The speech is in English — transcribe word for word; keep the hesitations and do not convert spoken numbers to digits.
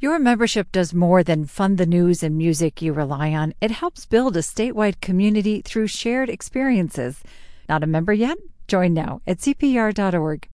Your membership does more than fund the news and music you rely on. It helps build a statewide community through shared experiences. Not a member yet? Join now at C P R dot org.